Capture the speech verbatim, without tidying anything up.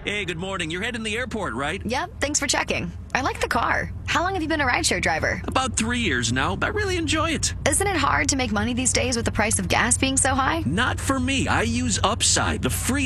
Hey, good morning. You're heading to the airport, right? Yep, thanks for checking. I like the car. How long have you been a rideshare driver? About three years now. I really enjoy it. Isn't it hard to make money these days with the price of gas being so high? Not for me. I use Upside, the free